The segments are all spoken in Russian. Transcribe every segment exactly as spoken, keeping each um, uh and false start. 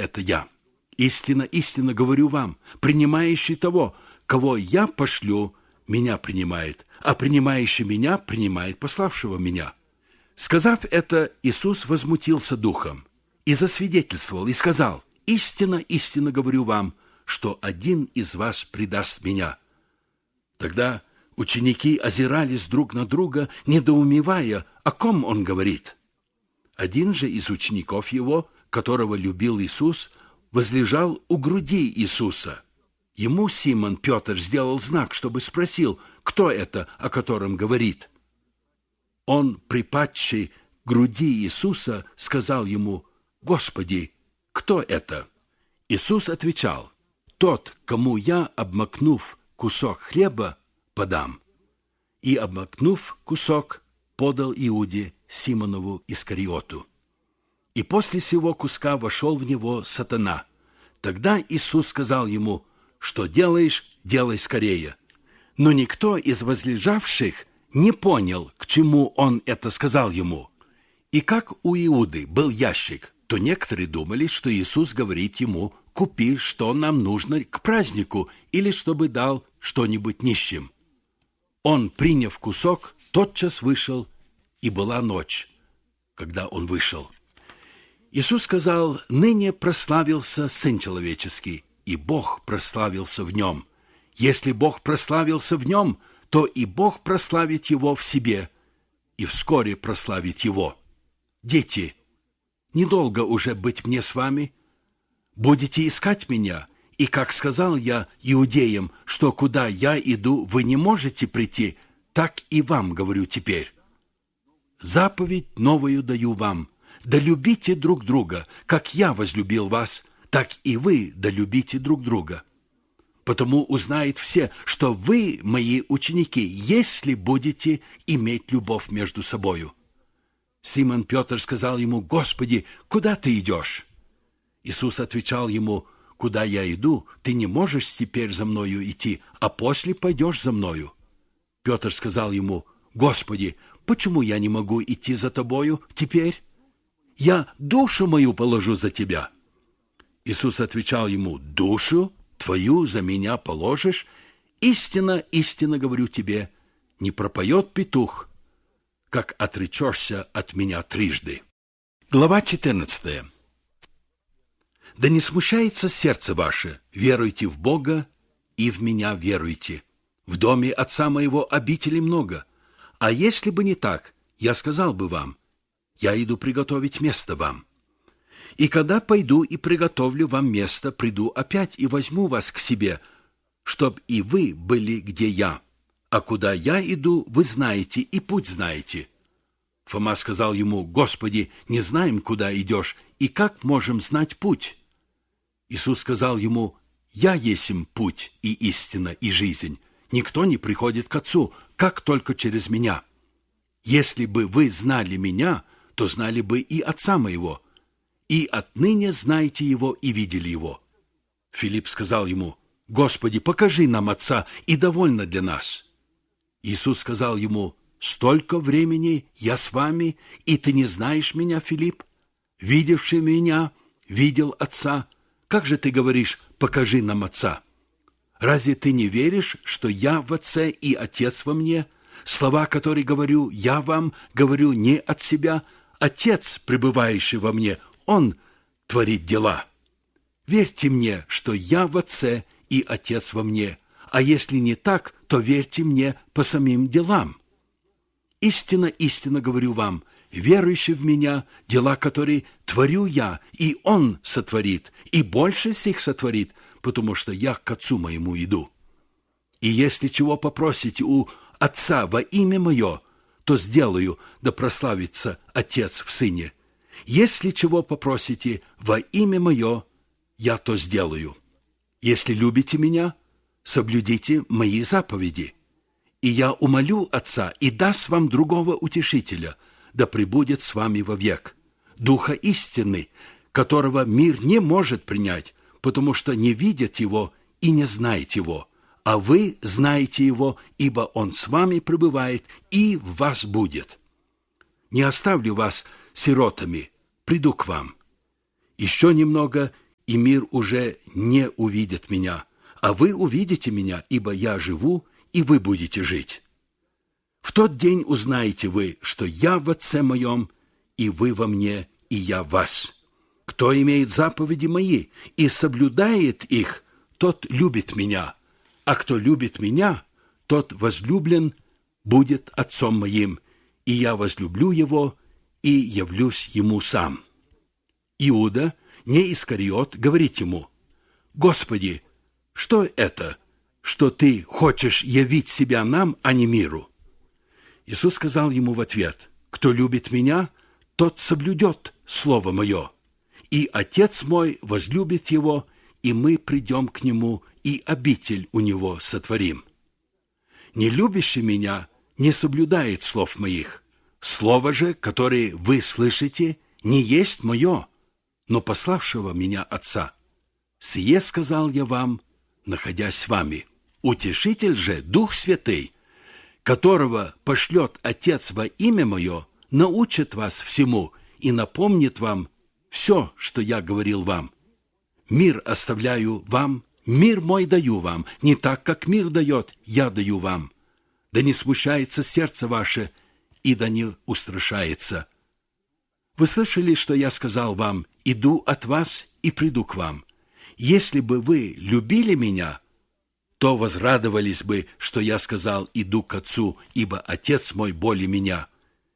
это я. Истинно, истинно говорю вам, принимающий того, кого я пошлю, меня принимает, а принимающий меня принимает пославшего меня». Сказав это, Иисус возмутился духом и засвидетельствовал, и сказал: «Истинно, истинно говорю вам, что один из вас предаст меня». Тогда ученики озирались друг на друга, недоумевая, о ком он говорит. Один же из учеников его, которого любил Иисус, возлежал у груди Иисуса. Ему Симон Петр сделал знак, чтобы спросил, кто это, о котором говорит. Он, припадший к груди Иисуса, сказал ему: «Господи, кто это?» Иисус отвечал: «Тот, кому я, обмакнув кусок хлеба, подам». И, обмакнув кусок, подал Иуде, Симонову Искариоту. И после сего куска вошел в него сатана. Тогда Иисус сказал ему: «Что делаешь, делай скорее». Но никто из возлежавших не понял, к чему он это сказал ему. И как у Иуды был ящик, то некоторые думали, что Иисус говорит ему: «Купи, что нам нужно к празднику», или чтобы дал что-нибудь нищим. Он, приняв кусок, тотчас вышел, и была ночь, когда он вышел. Иисус сказал: «Ныне прославился Сын Человеческий, и Бог прославился в нем. Если Бог прославился в нем, то и Бог прославит его в себе, и вскоре прославит его. Дети, недолго уже быть мне с вами. Будете искать меня, и, как сказал я иудеям, что куда я иду, вы не можете прийти, так и вам говорю теперь. Заповедь новую даю вам: да любите друг друга, как я возлюбил вас, так и вы да любите друг друга. Потому узнают все, что вы мои ученики, если будете иметь любовь между собою». Симон Петр сказал ему: «Господи, куда ты идешь?» Иисус отвечал ему: «Куда я иду, ты не можешь теперь за мною идти, а после пойдешь за мною». Петр сказал ему: «Господи, почему я не могу идти за тобою теперь? Я душу мою положу за тебя». Иисус отвечал ему: «Душу твою за меня положишь? Истинно, истинно говорю тебе, не пропоет петух, как отречешься от меня трижды». Глава четырнадцатая. «Да не смущается сердце ваше, веруйте в Бога и в меня веруйте. В доме Отца моего обителей много, а если бы не так, я сказал бы вам: я иду приготовить место вам. И когда пойду и приготовлю вам место, приду опять и возьму вас к себе, чтоб и вы были, где я. А куда я иду, вы знаете, и путь знаете». Фома сказал ему: «Господи, не знаем, куда идешь, и как можем знать путь?» Иисус сказал ему: «Я есмь путь и истина и жизнь. Никто не приходит к Отцу, как только через меня. Если бы вы знали меня, то знали бы и Отца моего, и отныне знаете его и видели его». Филипп сказал ему: «Господи, покажи нам Отца, и довольно для нас». Иисус сказал ему: «Столько времени я с вами, и ты не знаешь меня, Филипп? Видевший меня, видел Отца. Как же ты говоришь: покажи нам Отца? Разве ты не веришь, что я в Отце и Отец во мне? Слова, которые говорю я вам, говорю не от себя. Отец, пребывающий во мне, Он творит дела. Верьте мне, что я в Отце и Отец во мне, а если не так, то верьте мне по самим делам. Истинно, истинно говорю вам, верующий в меня, дела, которые творю я, и Он сотворит, и больше сих сотворит, потому что я к Отцу моему иду. И если чего попросите у Отца во имя Мое, то сделаю, да прославится Отец в Сыне. Если чего попросите во имя Мое, я то сделаю. Если любите Меня, соблюдите Мои заповеди. И я умолю Отца и даст вам другого утешителя, да пребудет с вами вовек, Духа истины, которого мир не может принять, потому что не видит Его и не знает Его, а вы знаете Его, ибо Он с вами пребывает и в вас будет. Не оставлю вас сиротами, приду к вам. Еще немного, и мир уже не увидит меня, а вы увидите меня, ибо я живу, и вы будете жить. В тот день узнаете вы, что я в Отце моем, и вы во мне, и я в вас. Кто имеет заповеди мои и соблюдает их, тот любит меня, а кто любит меня, тот возлюблен будет Отцом моим, и я возлюблю его и явлюсь ему сам». Иуда, не Искариот, говорит ему: «Господи, что это, что ты хочешь явить себя нам, а не миру?» Иисус сказал ему в ответ: «Кто любит меня, тот соблюдет слово мое, и Отец мой возлюбит его, и мы придем к нему, и обитель у него сотворим. Не любящий меня не соблюдает слов моих. Слово же, которое вы слышите, не есть мое, но пославшего меня Отца. Сие сказал я вам, находясь с вами. Утешитель же, Дух Святый, которого пошлет Отец во имя мое, научит вас всему и напомнит вам все, что я говорил вам. Мир оставляю вам, мир мой даю вам, не так, как мир дает, я даю вам. Да не смущается сердце ваше, и да не устрашается. Вы слышали, что я сказал вам: иду от вас и приду к вам. Если бы вы любили меня, то возрадовались бы, что я сказал: иду к Отцу, ибо Отец мой более меня.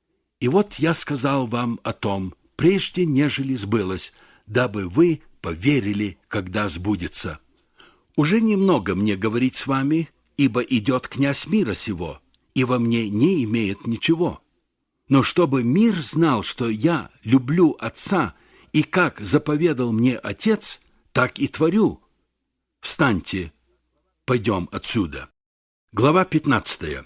И вот я сказал вам о том, прежде нежели сбылось, дабы вы поверили, когда сбудется. Уже немного мне говорить с вами, ибо идет князь мира сего, и во мне не имеет ничего. Но чтобы мир знал, что я люблю Отца, и как заповедал мне Отец, так и творю. Встаньте, пойдем отсюда». Глава пятнадцатая.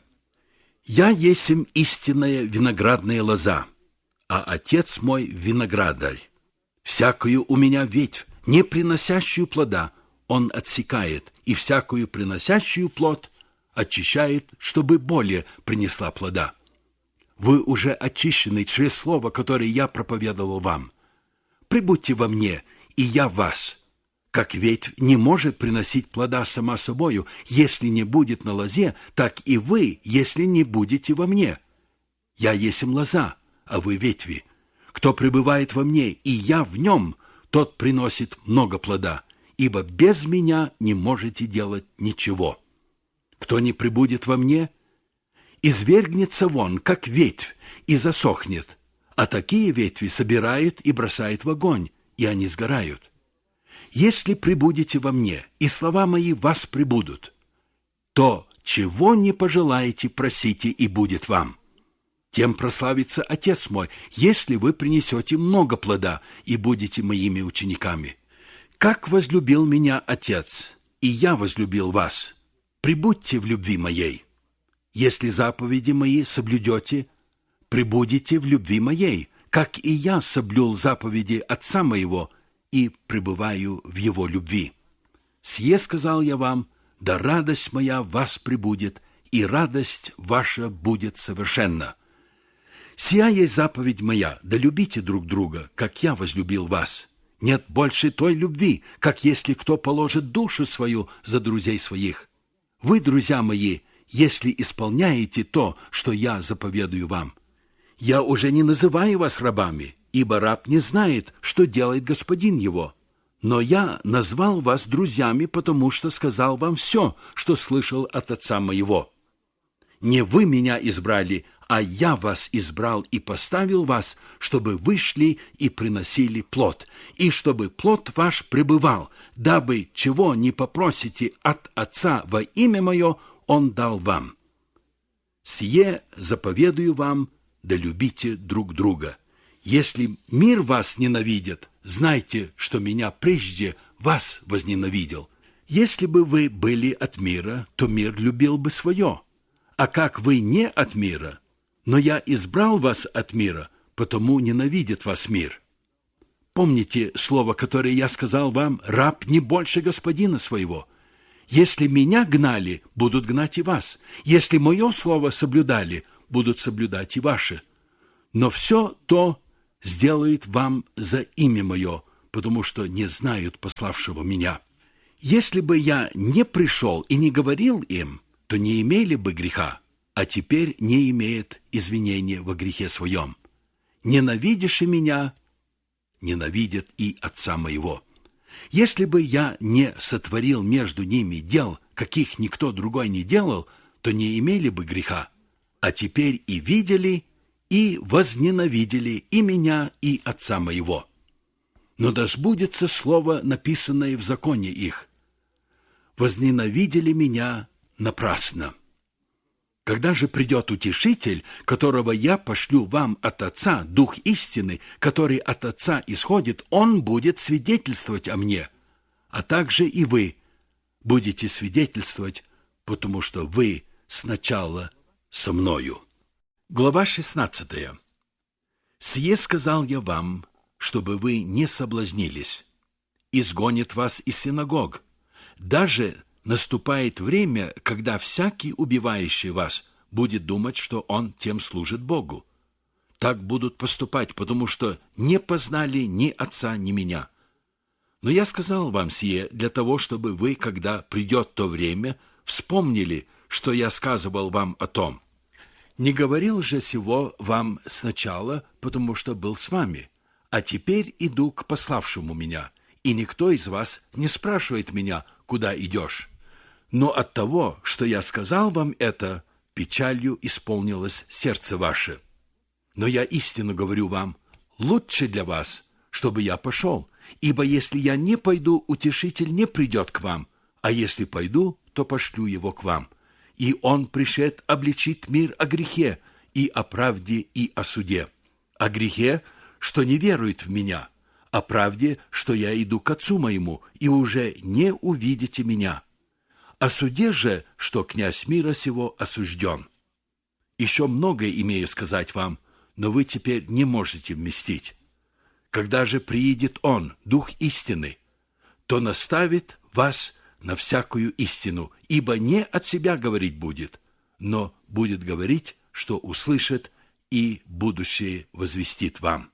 «Я есмь истинная виноградная лоза, а Отец мой виноградарь. Всякую у меня ветвь, не приносящую плода, Он отсекает, и всякую приносящую плод очищает, чтобы более принесла плода. Вы уже очищены через слово, которое я проповедовал вам. Прибудьте во мне, и я в вас. Как ветвь не может приносить плода сама собою, если не будет на лозе, так и вы, если не будете во мне. Я есмь лоза, а вы ветви. Кто пребывает во мне, и я в нем, тот приносит много плода, ибо без меня не можете делать ничего. Кто не пребудет во мне, извергнется вон, как ветвь, и засохнет, а такие ветви собирают и бросают в огонь, и они сгорают. Если пребудете во мне, и слова мои в вас пребудут, то чего не пожелаете, просите, и будет вам. Тем прославится Отец мой, если вы принесете много плода и будете моими учениками. Как возлюбил меня Отец, и я возлюбил вас, пребудьте в любви моей. Если заповеди мои соблюдете, пребудете в любви моей, как и я соблюл заповеди Отца моего и пребываю в его любви. Сие сказал я вам, да радость моя в вас пребудет, и радость ваша будет совершенна. Сия есть заповедь моя, да любите друг друга, как я возлюбил вас. Нет больше той любви, как если кто положит душу свою за друзей своих. Вы, друзья мои, если исполняете то, что я заповедую вам. Я уже не называю вас рабами, ибо раб не знает, что делает господин его. Но я назвал вас друзьями, потому что сказал вам все, что слышал от Отца моего. Не вы меня избрали, а я вас избрал и поставил вас, чтобы вы шли и приносили плод, и чтобы плод ваш пребывал, дабы чего не попросите от Отца во имя мое, Он дал вам. Сие заповедую вам, да любите друг друга. Если мир вас ненавидит, знайте, что меня прежде вас возненавидел. Если бы вы были от мира, то мир любил бы свое. А как вы не от мира, но я избрал вас от мира, потому ненавидит вас мир. Помните слово, которое я сказал вам: раб не больше господина своего. Если меня гнали, будут гнать и вас. Если мое слово соблюдали, будут соблюдать и ваши. Но все то сделает вам за имя мое, потому что не знают пославшего меня. Если бы я не пришел и не говорил им, то не имели бы греха, а теперь не имеет извинения во грехе своем. Ненавидящий меня ненавидит и Отца моего. Если бы я не сотворил между ними дел, каких никто другой не делал, то не имели бы греха, а теперь и видели, и возненавидели и меня, и Отца моего. Но да сбудется слово, написанное в законе их: возненавидели меня напрасно. Когда же придет Утешитель, которого я пошлю вам от Отца, Дух истины, который от Отца исходит, Он будет свидетельствовать о мне, а также и вы будете свидетельствовать, потому что вы сначала со мною. Глава шестнадцатая. «Сие сказал я вам, чтобы вы не соблазнились. Изгонит вас из синагог. Даже наступает время, когда всякий, убивающий вас, будет думать, что он тем служит Богу. Так будут поступать, потому что не познали ни Отца, ни меня. Но я сказал вам сие для того, чтобы вы, когда придет то время, вспомнили, что я сказывал вам о том. Не говорил же сего вам сначала, потому что был с вами, а теперь иду к пославшему меня, и никто из вас не спрашивает меня, куда идешь. Но от того, что я сказал вам это, печалью исполнилось сердце ваше. Но я истинно говорю вам, лучше для вас, чтобы я пошел, ибо если я не пойду, Утешитель не придет к вам, а если пойду, то пошлю его к вам. И он пришед обличить мир о грехе, и о правде, и о суде. О грехе, что не верует в меня, о правде, что я иду к Отцу моему, и уже не увидите меня. О суде же, что князь мира сего осужден. Еще многое имею сказать вам, но вы теперь не можете вместить. Когда же приидет Он, Дух истины, то наставит вас на всякую истину, ибо не от себя говорить будет, но будет говорить, что услышит, и будущее возвестит вам.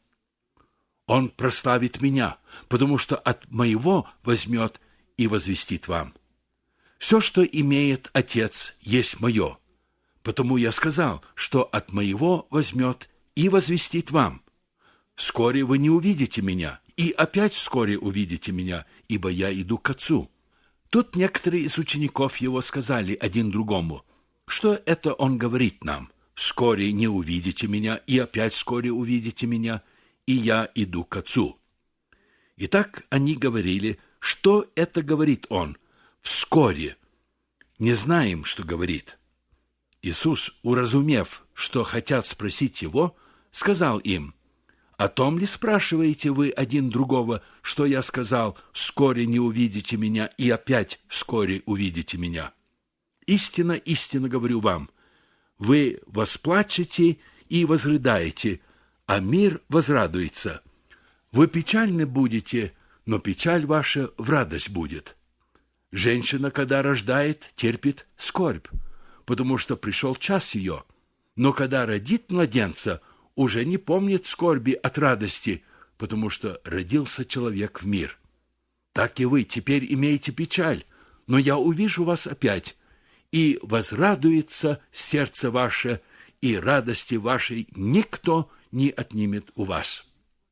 Он прославит меня, потому что от моего возьмет и возвестит вам. Все, что имеет Отец, есть мое, потому я сказал, что от моего возьмет и возвестит вам. Вскоре вы не увидите меня, и опять вскоре увидите меня, ибо я иду к Отцу». Тут некоторые из учеников его сказали один другому: «Что это он говорит нам? Вскоре не увидите меня, и опять вскоре увидите меня, и я иду к Отцу». Итак, они говорили: «Что это говорит он? Вскоре. Не знаем, что говорит». Иисус, уразумев, что хотят спросить его, сказал им: «О том ли спрашиваете вы один другого, что я сказал: вскоре не увидите меня, и опять вскоре увидите меня? Истинно, истинно говорю вам, вы восплачете и возрыдаете, а мир возрадуется. Вы печальны будете, но печаль ваша в радость будет. Женщина, когда рождает, терпит скорбь, потому что пришел час ее, но когда родит младенца, уже не помнит скорби от радости, потому что родился человек в мир. Так и вы теперь имеете печаль, но я увижу вас опять, и возрадуется сердце ваше, и радости вашей никто не отнимет у вас.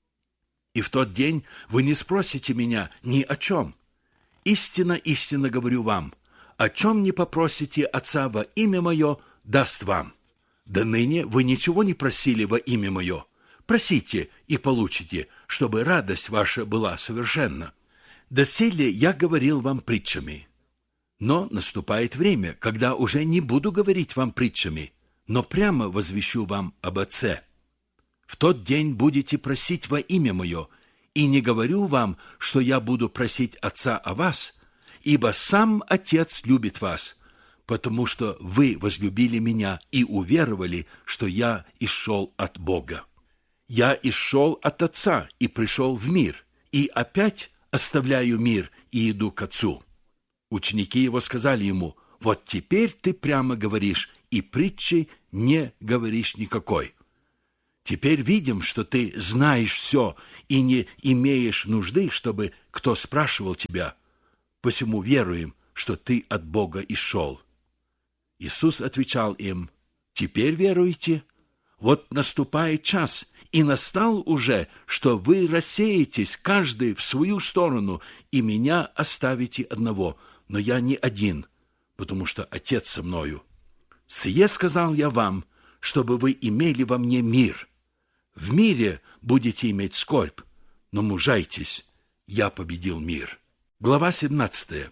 И в тот день вы не спросите меня ни о чем. Истинно, истинно говорю вам, о чем не попросите Отца во имя мое, даст вам. Да ныне вы ничего не просили во имя мое. Просите и получите, чтобы радость ваша была совершенна. Доселе я говорил вам притчами. Но наступает время, когда уже не буду говорить вам притчами, но прямо возвещу вам об Отце. В тот день будете просить во имя мое, и не говорю вам, что я буду просить Отца о вас, ибо сам Отец любит вас, потому что вы возлюбили меня и уверовали, что я исшел от Бога. Я исшел от Отца и пришел в мир, и опять оставляю мир и иду к Отцу». Ученики его сказали ему: «Вот теперь ты прямо говоришь, и притчи не говоришь никакой. Теперь видим, что ты знаешь все и не имеешь нужды, чтобы кто спрашивал тебя. Посему веруем, что ты от Бога исшел». Иисус отвечал им: «Теперь веруете? Вот наступает час, и настал уже, что вы рассеетесь, каждый в свою сторону, и меня оставите одного, но я не один, потому что Отец со мною. Сие сказал я вам, чтобы вы имели во мне мир. В мире будете иметь скорбь, но мужайтесь, я победил мир». Глава семнадцатая.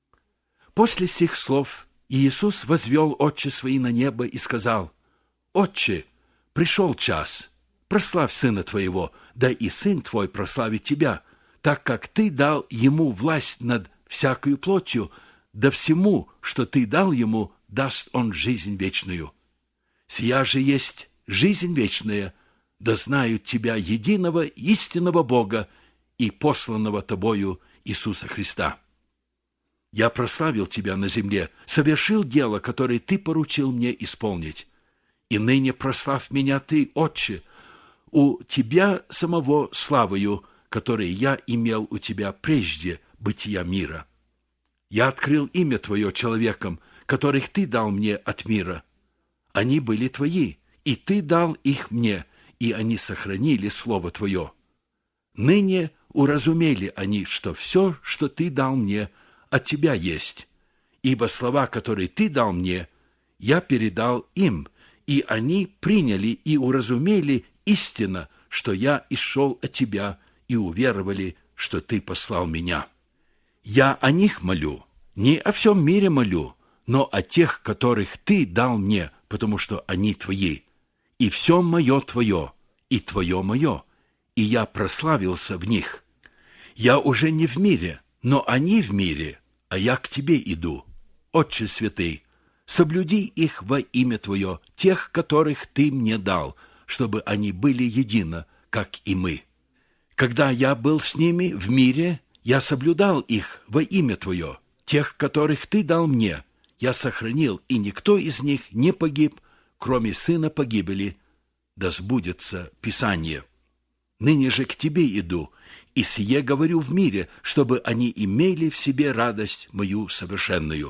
После сих слов Иисус возвел очи свои на небо и сказал: «Отче, пришел час, прославь Сына Твоего, да и Сын Твой прославит Тебя, так как Ты дал Ему власть над всякою плотью, да всему, что Ты дал Ему, даст Он жизнь вечную. Сия же есть жизнь вечная, да знают Тебя, единого истинного Бога и посланного Тобою Иисуса Христа. Я прославил Тебя на земле, совершил дело, которое Ты поручил мне исполнить. И ныне прославь меня Ты, Отче, у Тебя самого славою, которое я имел у Тебя прежде бытия мира. Я открыл имя Твое человекам, которых Ты дал мне от мира. Они были Твои, и Ты дал их мне, и они сохранили Слово Твое. Ныне уразумели они, что все, что Ты дал мне, от Тебя есть, ибо слова, которые Ты дал мне, я передал им, и они приняли и уразумели истинно, что я исшел от Тебя, и уверовали, что Ты послал меня. Я о них молю, не о всем мире молю, но о тех, которых Ты дал мне, потому что они Твои. И все мое Твое, и Твое мое, и я прославился в них. Я уже не в мире, но они в мире, а я к Тебе иду. Отче святый, соблюди их во имя Твое, тех, которых Ты мне дал, чтобы они были едино, как и мы. Когда я был с ними в мире, я соблюдал их во имя Твое, тех, которых Ты дал мне, я сохранил, и никто из них не погиб, кроме сына погибели, да сбудется Писание. Ныне же к Тебе иду, и сие говорю в мире, чтобы они имели в себе радость мою совершенную.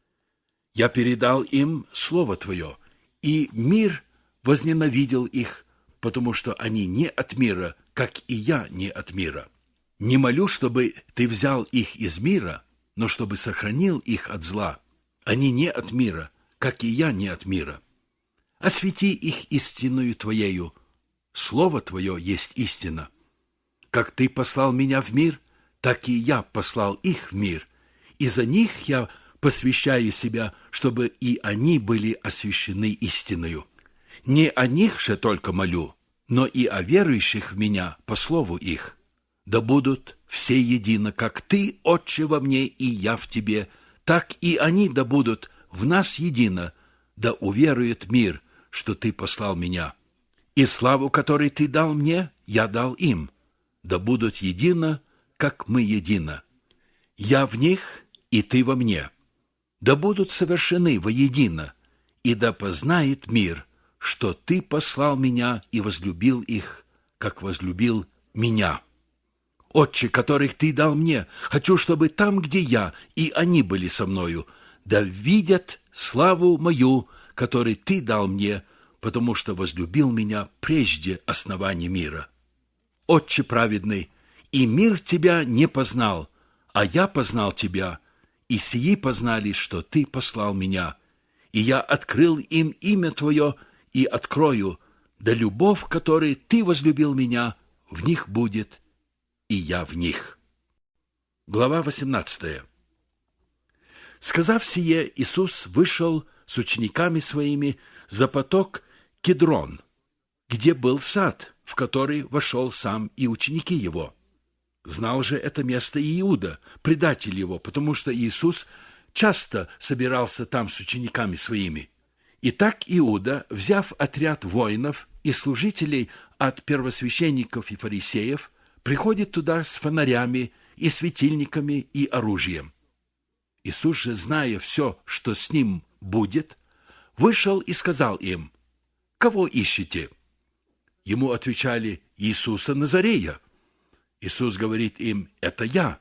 Я передал им Слово Твое, и мир возненавидел их, потому что они не от мира, как и я не от мира. Не молю, чтобы Ты взял их из мира, но чтобы сохранил их от зла. Они не от мира, как и я не от мира. Освети их истинную Твоею. Слово Твое есть истина. Как Ты послал меня в мир, так и я послал их в мир, и за них я посвящаю себя, чтобы и они были освящены истиною. Не о них же только молю, но и о верующих в меня по слову их. Да будут все едино, как Ты, Отче, во мне, и я в Тебе, так и они да будут в нас едино, да уверует мир, что Ты послал меня. И славу, которую Ты дал мне, я дал им, да будут едино, как мы едино. Я в них, и Ты во мне. Да будут совершены воедино, и да познает мир, что Ты послал меня и возлюбил их, как возлюбил меня. Отче, которых Ты дал мне, хочу, чтобы там, где я, и они были со мною, да видят славу мою, которую Ты дал мне, потому что возлюбил меня прежде основания мира. Отче праведный, и мир Тебя не познал, а я познал Тебя, и сии познали, что Ты послал меня, и я открыл им имя Твое и открою, да любовь, которой Ты возлюбил меня, в них будет, и я в них. Глава восемнадцатая. Сказав сие, Иисус вышел с учениками Своими за поток Кедрон, где был сад, в который вошел сам и ученики Его. Знал же это место и Иуда, предатель Его, потому что Иисус часто собирался там с учениками Своими. Итак, Иуда, взяв отряд воинов и служителей от первосвященников и фарисеев, приходит туда с фонарями и светильниками и оружием. Иисус же, зная все, что с ним будет, вышел и сказал им: «Кого ищете?» Ему отвечали: Иисуса Назарея. Иисус говорит им: это я.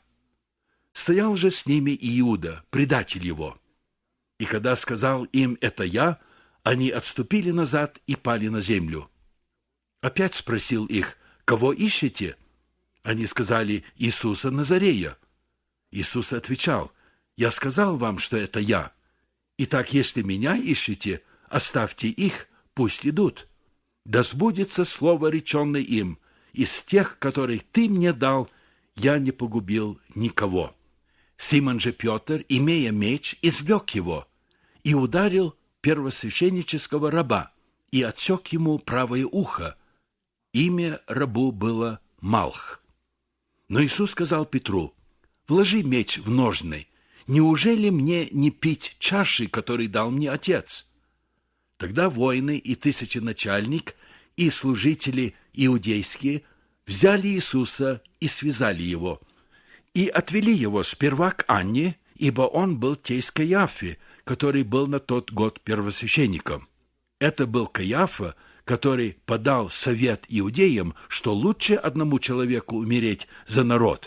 Стоял же с ними Иуда, предатель его. И когда сказал им: это я, они отступили назад и пали на землю. Опять спросил их: кого ищете? Они сказали: Иисуса Назарея. Иисус отвечал: я сказал вам, что это я. Итак, если меня ищете, оставьте их, пусть идут. Да сбудется слово, реченное им: из тех, которых ты мне дал, я не погубил никого. Симон же Петр, имея меч, извлек его и ударил первосвященнического раба и отсек ему правое ухо. Имя рабу было Малх. Но Иисус сказал Петру: вложи меч в ножны. Неужели мне не пить чаши, которую дал мне Отец? Тогда воины и тысяченачальник, и служители иудейские взяли Иисуса и связали его, и отвели его сперва к Анне, ибо он был тесть Каиафы, который был на тот год первосвященником. Это был Каиафа, который подал совет иудеям, что лучше одному человеку умереть за народ.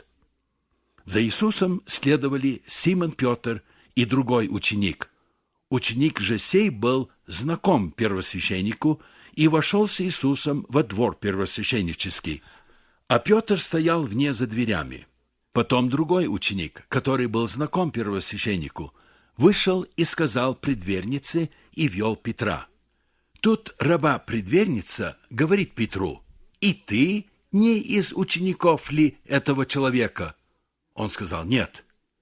За Иисусом следовали Симон Петр и другой ученик. Ученик же сей был знаком первосвященнику и вошел с Иисусом во двор первосвященнический, а Петр стоял вне за дверями. Потом другой ученик, который был знаком первосвященнику, вышел и сказал предвернице и вел Петра. Тут раба-предверница говорит Петру: «И ты не из учеников ли этого человека?» Он сказал: «Нет».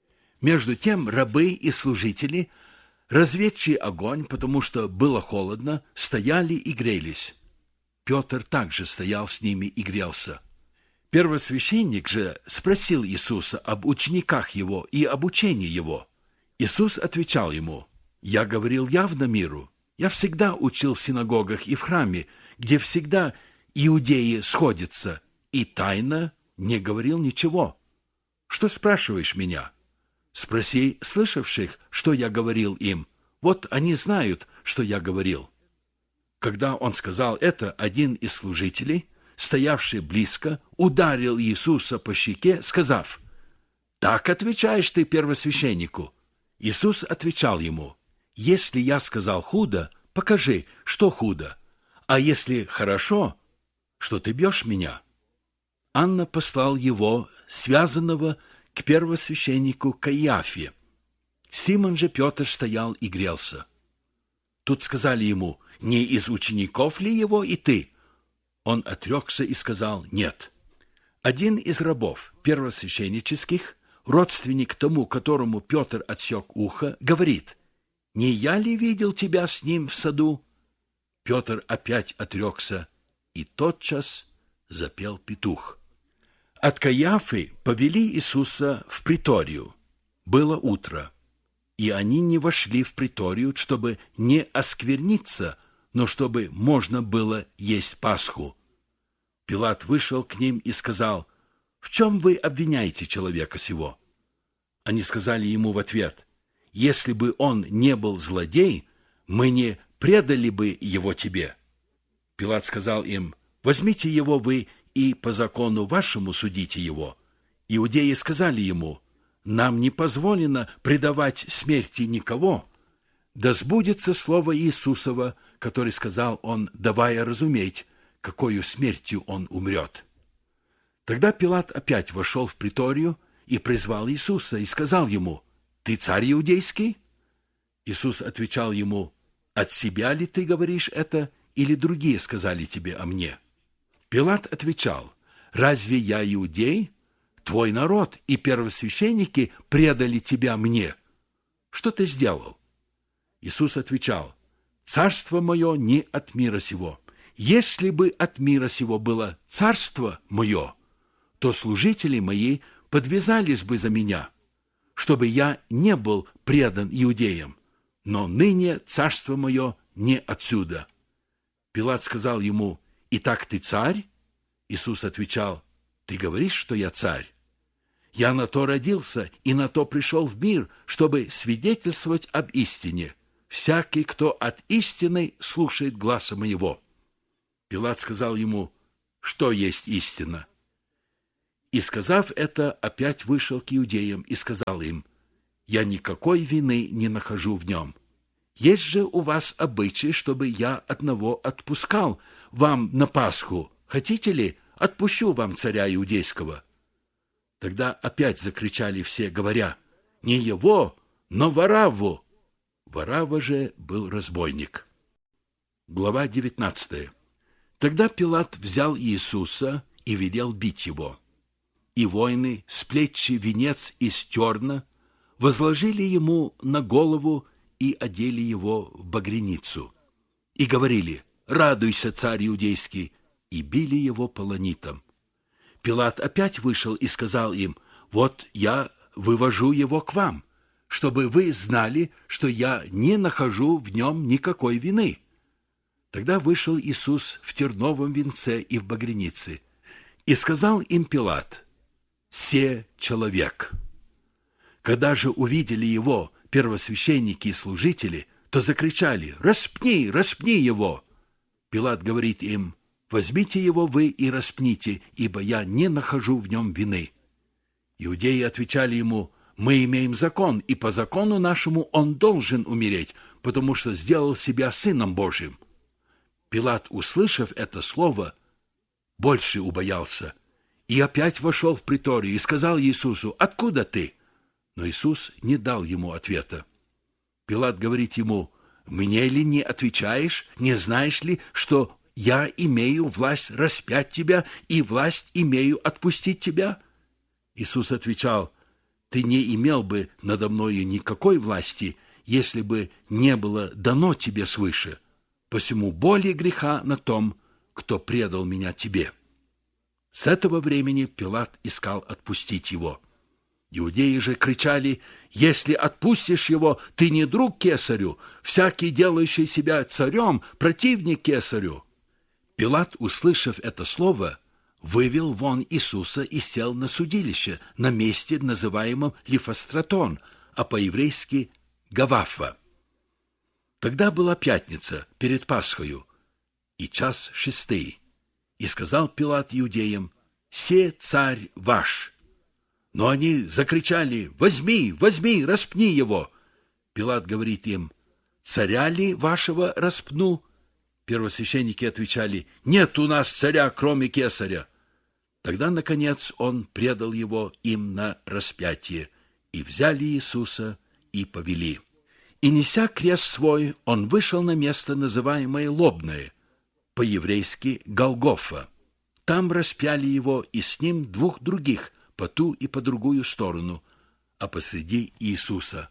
Между тем рабы и служители, разведшие огонь, потому что было холодно, стояли и грелись. Петр также стоял с ними и грелся. Первосвященник же спросил Иисуса об учениках его и об учении его. Иисус отвечал ему: «Я говорил явно миру. Я всегда учил в синагогах и в храме, где всегда иудеи сходятся, и тайно не говорил ничего. Что спрашиваешь меня? Спроси слышавших, что я говорил им. Вот они знают, что я говорил». Когда он сказал это, один из служителей, стоявший близко, ударил Иисуса по щеке, сказав: «Так отвечаешь ты первосвященнику». Иисус отвечал ему: «Если я сказал худо, покажи, что худо, а если хорошо, что ты бьешь меня». Анна послал его, связанного, к первосвященнику Каиафе. Симон же Петр стоял и грелся. Тут сказали ему: «Не из учеников ли его и ты?» Он отрекся и сказал: «Нет». Один из рабов первосвященнических, родственник тому, которому Петр отсек ухо, говорит: «Не я ли видел тебя с ним в саду?» Петр опять отрекся, и тотчас запел петух. От Каиафы повели Иисуса в приторию. Было утро, и они не вошли в приторию, чтобы не оскверниться, но чтобы можно было есть Пасху. Пилат вышел к ним и сказал: «В чем вы обвиняете человека сего?» Они сказали ему в ответ: «Если бы он не был злодей, мы не предали бы его тебе». Пилат сказал им: «Возьмите его вы и по закону вашему судите его». Иудеи сказали ему: «Нам не позволено предавать смерти никого. Да сбудется слово Иисусова, который сказал он, давая разуметь, какою смертью он умрет». Тогда Пилат опять вошел в приторию и призвал Иисуса и сказал ему: «Ты царь иудейский?» Иисус отвечал ему: «От себя ли ты говоришь это, или другие сказали тебе о мне?» Пилат отвечал: «Разве я иудей? Твой народ и первосвященники предали тебя мне. Что ты сделал?» Иисус отвечал: «Царство мое не от мира сего. Если бы от мира сего было царство мое, то служители мои подвязались бы за меня, чтобы я не был предан иудеям. Но ныне царство мое не отсюда». Пилат сказал ему: «Итак ты царь?» Иисус отвечал: «Ты говоришь, что я царь. Я на то родился и на то пришел в мир, чтобы свидетельствовать об истине. Всякий, кто от истины, слушает гласа моего». Пилат сказал ему: «Что есть истина?» И, сказав это, опять вышел к иудеям и сказал им: «Я никакой вины не нахожу в нем. Есть же у вас обычай, чтобы я одного отпускал вам на Пасху. Хотите ли, отпущу вам царя иудейского?» Тогда опять закричали все, говоря: «Не его, но Варавву!» Варавва же был разбойник. Глава девятнадцатая. Тогда Пилат взял Иисуса и велел бить его. И воины, сплетши венец из терна, возложили ему на голову и одели его в багряницу. И говорили: «Радуйся, царь иудейский!» и били его полонитом. Пилат опять вышел и сказал им: «Вот я вывожу его к вам, чтобы вы знали, что я не нахожу в нем никакой вины». Тогда вышел Иисус в терновом венце и в багрянице, и сказал им Пилат: «Се человек». Когда же увидели его первосвященники и служители, то закричали: «Распни, распни его!» Пилат говорит им: «Возьмите его вы и распните, ибо я не нахожу в нем вины». Иудеи отвечали ему: «Мы имеем закон, и по закону нашему он должен умереть, потому что сделал себя сыном Божьим». Пилат, услышав это слово, больше убоялся, и опять вошел в приторию и сказал Иисусу: «Откуда ты?» Но Иисус не дал ему ответа. Пилат говорит ему: «Мне ли не отвечаешь? Не знаешь ли, что я имею власть распять тебя и власть имею отпустить тебя?» Иисус отвечал: «Ты не имел бы надо мною никакой власти, если бы не было дано тебе свыше. Посему более греха на том, кто предал меня тебе». С этого времени Пилат искал отпустить его. Иудеи же кричали: «Если отпустишь его, ты не друг кесарю, всякий, делающий себя царем, противник кесарю». Пилат, услышав это слово, вывел вон Иисуса и сел на судилище, на месте, называемом Лифостратон, а по-еврейски Гавафа. Тогда была пятница перед Пасхою, и час шестый. И сказал Пилат иудеям: «Се царь ваш». Но они закричали: «Возьми, возьми, распни его». Пилат говорит им: «Царя ли вашего распну?» Первосвященники отвечали: «Нет у нас царя, кроме кесаря». Тогда, наконец, он предал его им на распятие, и взяли Иисуса и повели. И, неся крест свой, он вышел на место, называемое Лобное, по-еврейски Голгофа. Там распяли его, и с ним двух других, по ту и по другую сторону, а посреди Иисуса.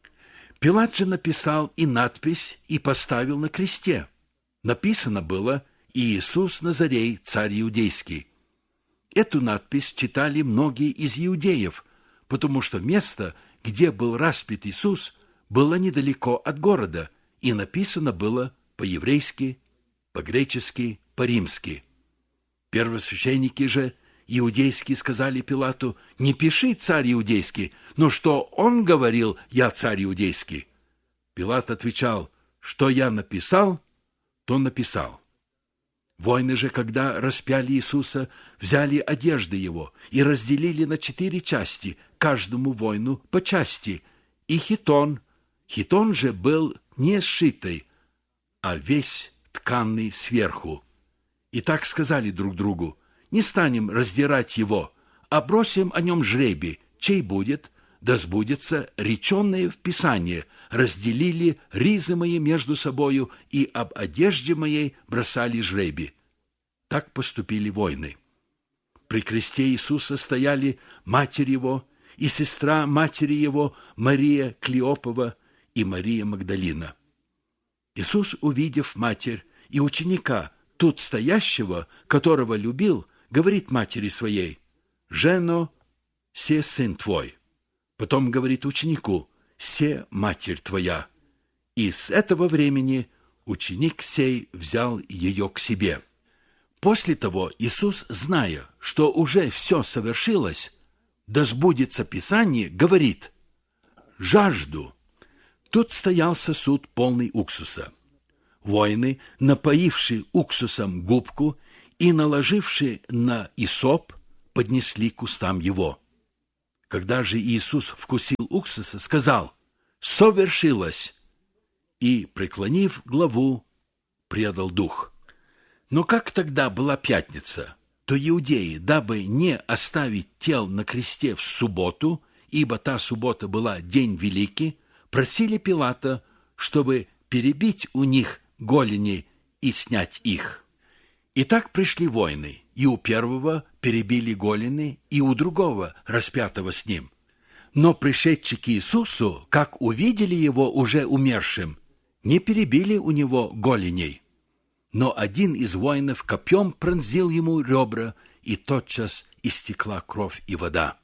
Пилат же написал и надпись, и поставил на кресте. Написано было: «Иисус Назарей, царь иудейский». Эту надпись читали многие из иудеев, потому что место, где был распят Иисус, было недалеко от города, и написано было по-еврейски, по-гречески, по-римски. Первосвященники же иудейские сказали Пилату: «Не пиши, царь иудейский, но что он говорил: я царь иудейский?» Пилат отвечал: «Что я написал, то написал». Воины же, когда распяли Иисуса, взяли одежды его и разделили на четыре части, каждому воину по части, и хитон. Хитон же был не сшитый, а весь тканный сверху. И так сказали друг другу: «Не станем раздирать его, а бросим о нем жребий, чей будет, да сбудется реченное в Писании: разделили ризы мои между собою, и об одежде моей бросали жребий». Так поступили воины. При кресте Иисуса стояли матерь его и сестра матери его Мария Клеопова и Мария Магдалина. Иисус, увидев матерь и ученика, тут стоящего, которого любил, говорит матери своей: «Жено, се сын твой». Потом говорит ученику: «Се матерь твоя». И с этого времени ученик сей взял ее к себе. После того Иисус, зная, что уже все совершилось, да сбудется Писание, говорит: «Жажду». Тут стоял сосуд, полный уксуса. Воины, напоивши уксусом губку и наложивши на исоп, поднесли к устам его. Когда же Иисус вкусил уксуса, сказал: «Совершилось!» и, преклонив главу, предал дух. Но как тогда была пятница, то иудеи, дабы не оставить тел на кресте в субботу, ибо та суббота была день великий, просили Пилата, чтобы перебить у них голени и снять их. И так пришли воины, и у первого перебили голени, и у другого, распятого с ним. Но пришедшие к Иисусу, как увидели его уже умершим, не перебили у него голеней. Но один из воинов копьем пронзил ему ребра, и тотчас истекла кровь и вода.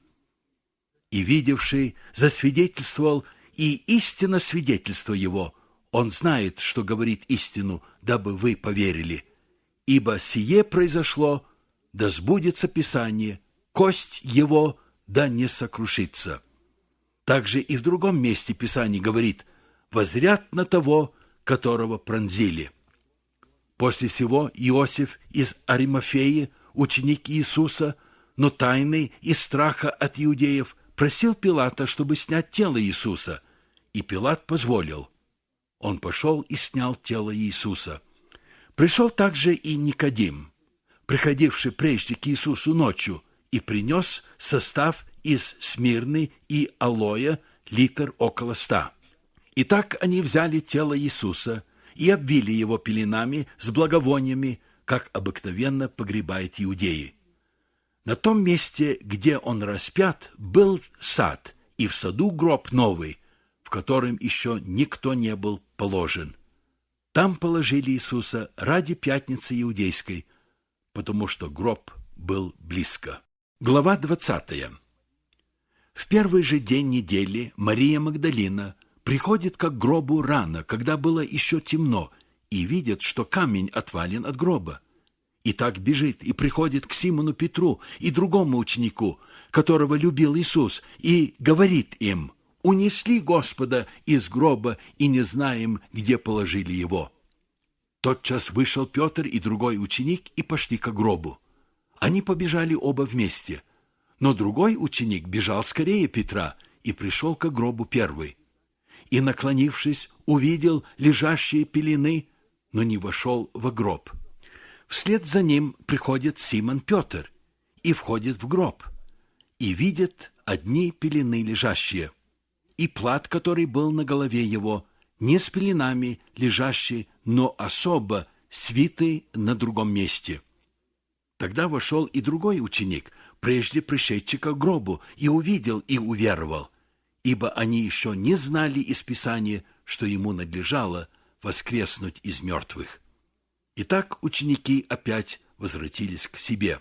И видевший засвидетельствовал, и истинно свидетельство его. Он знает, что говорит истину, дабы вы поверили. Ибо сие произошло, да сбудется Писание, кость его да не сокрушится. Также и в другом месте Писание говорит: возрят на того, которого пронзили. После сего Иосиф из Аримафеи, ученик Иисуса, но тайный из страха от иудеев, просил Пилата, чтобы снять тело Иисуса, и Пилат позволил. Он пошел и снял тело Иисуса. Пришел также и Никодим, приходивший прежде к Иисусу ночью, и принес состав из смирны и алоэ, литр около ста. Итак, они взяли тело Иисуса и обвили его пеленами с благовониями, как обыкновенно погребают иудеи. На том месте, где он распят, был сад, и в саду гроб новый, в котором еще никто не был положен. Там положили Иисуса ради пятницы иудейской, потому что гроб был близко. Глава двадцатая. В первый же день недели Мария Магдалина приходит к гробу рано, когда было еще темно, и видит, что камень отвален от гроба. И так бежит и приходит к Симону Петру и другому ученику, которого любил Иисус, и говорит им: «Унесли Господа из гроба, и не знаем, где положили его». Тотчас вышел Петр и другой ученик и пошли к гробу. Они побежали оба вместе, но другой ученик бежал скорее Петра и пришел к гробу первый. И, наклонившись, увидел лежащие пелены, но не вошел в гроб. Вслед за ним приходит Симон Петр и входит в гроб, и видит одни пелены лежащие, и плат, который был на голове его, не с пеленами лежащий, но особо свитый на другом месте. Тогда вошел и другой ученик, прежде пришедший к гробу, и увидел и уверовал, ибо они еще не знали из Писания, что ему надлежало воскреснуть из мертвых. Итак, ученики опять возвратились к себе.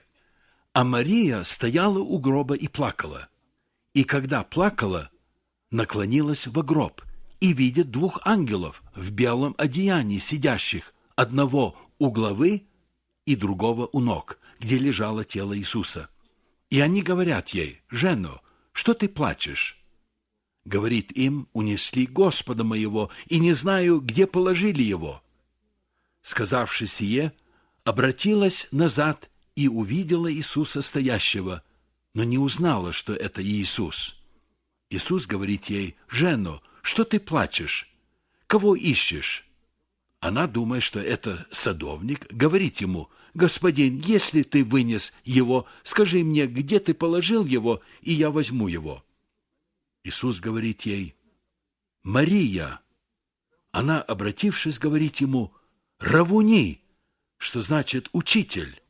А Мария стояла у гроба и плакала. И когда плакала, наклонилась во гроб и видит двух ангелов в белом одеянии сидящих, одного у главы и другого у ног, где лежало тело Иисуса. И они говорят ей: «Жено, что ты плачешь?» Говорит им: «Унесли Господа моего, и не знаю, где положили его». Сказавши сие, обратилась назад и увидела Иисуса стоящего, но не узнала, что это Иисус. Иисус говорит ей: «Жено, что ты плачешь? Кого ищешь?» Она, думая, что это садовник, говорит ему: «Господин, если ты вынес его, скажи мне, где ты положил его, и я возьму его». Иисус говорит ей: «Мария». Она, обратившись, говорит ему: «Равуни», что значит «учитель».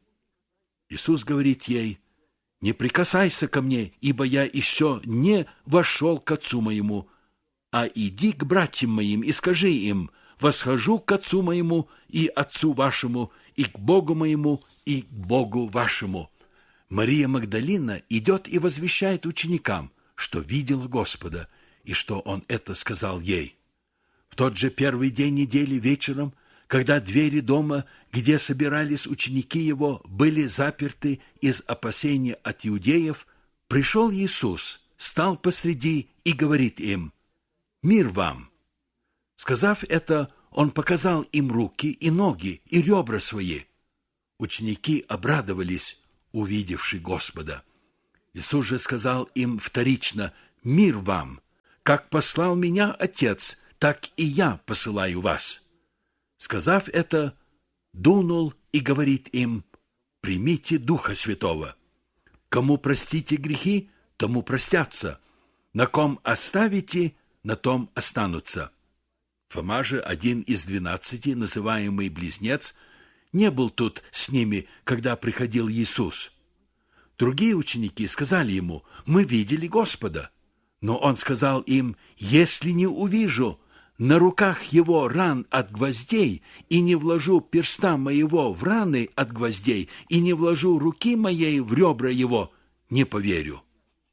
Иисус говорит ей: «Не прикасайся ко мне, ибо я еще не вошел к Отцу моему, а иди к братьям моим и скажи им: восхожу к Отцу моему и Отцу вашему, и к Богу моему и к Богу вашему». Мария Магдалина идет и возвещает ученикам, что видела Господа, и что Он это сказал ей. В тот же первый день недели вечером, когда двери дома, где собирались ученики Его, были заперты из опасения от иудеев, пришел Иисус, стал посреди и говорит им: «Мир вам!» Сказав это, Он показал им руки и ноги, и ребра свои. Ученики обрадовались, увидевши Господа. Иисус же сказал им вторично: «Мир вам! Как послал меня Отец, так и я посылаю вас». Сказав это, дунул и говорит им: «Примите Духа Святого. Кому простите грехи, тому простятся, на ком оставите, на том останутся». Фома же, один из двенадцати, называемый Близнец, не был тут с ними, когда приходил Иисус. Другие ученики сказали ему: «Мы видели Господа». Но он сказал им: «Если не увижу на руках его ран от гвоздей, и не вложу перста моего в раны от гвоздей, и не вложу руки моей в ребра его, не поверю».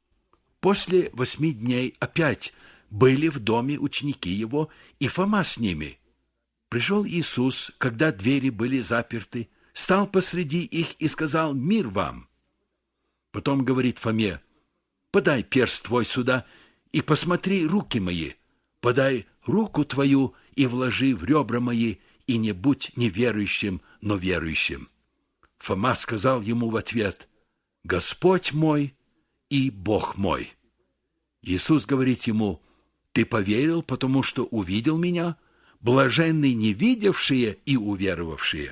После восьми дней опять были в доме ученики его, и Фома с ними. Пришел Иисус, когда двери были заперты, стал посреди их и сказал: «Мир вам!» Потом говорит Фоме: «Подай перст твой сюда и посмотри руки мои, подай руку твою и вложи в ребра мои, и не будь неверующим, но верующим». Фома сказал ему в ответ: «Господь мой и Бог мой». Иисус говорит ему: «Ты поверил, потому что увидел меня? Блаженны невидевшие и уверовавшие».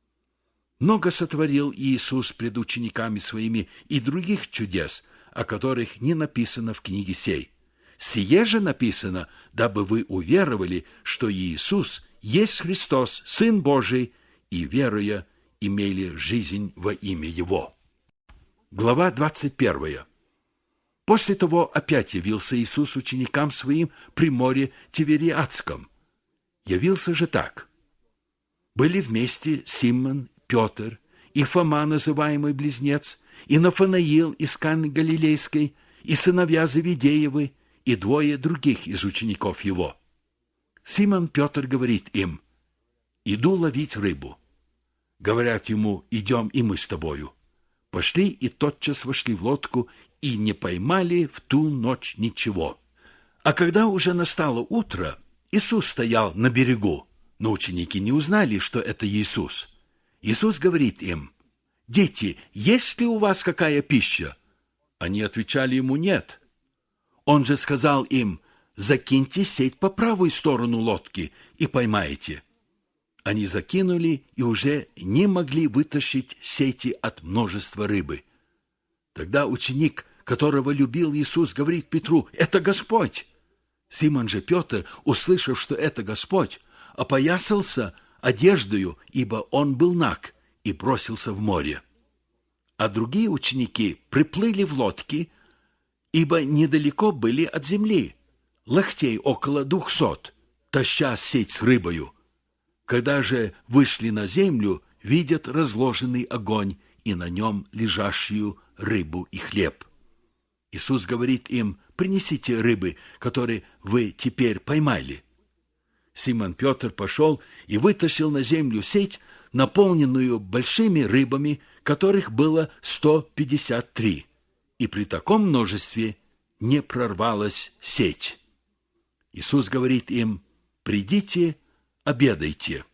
Много сотворил Иисус пред учениками своими и других чудес, о которых не написано в книге сей. Сие же написано, дабы вы уверовали, что Иисус есть Христос, Сын Божий, и, веруя, имели жизнь во имя Его. Глава двадцать первая. После того опять явился Иисус ученикам своим при море Тивериадском. Явился же так. Были вместе Симон, Петр, и Фома, называемый Близнец, и Нафанаил из Каны Галилейской, и сыновья Завидеевы, и двое других из учеников его. Симон Петр говорит им: «Иду ловить рыбу». Говорят ему: «Идем и мы с тобою». Пошли и тотчас вошли в лодку, и не поймали в ту ночь ничего. А когда уже настало утро, Иисус стоял на берегу, но ученики не узнали, что это Иисус. Иисус говорит им: «Дети, есть ли у вас какая пища?» Они отвечали ему: «Нет». Он же сказал им: «Закиньте сеть по правую сторону лодки и поймаете». Они закинули и уже не могли вытащить сети от множества рыбы. Тогда ученик, которого любил Иисус, говорит Петру: «Это Господь». Симон же Петр, услышав, что это Господь, опоясался одеждою, ибо он был наг, и бросился в море. А другие ученики приплыли в лодки, ибо недалеко были от земли, локтей около двухсот, таща сеть с рыбою. Когда же вышли на землю, видят разложенный огонь и на нем лежащую рыбу и хлеб. Иисус говорит им: «Принесите рыбы, которые вы теперь поймали». Симон Петр пошел и вытащил на землю сеть, наполненную большими рыбами, которых было сто пятьдесят три, и при таком множестве не прорвалась сеть. Иисус говорит им: «Придите, обедайте».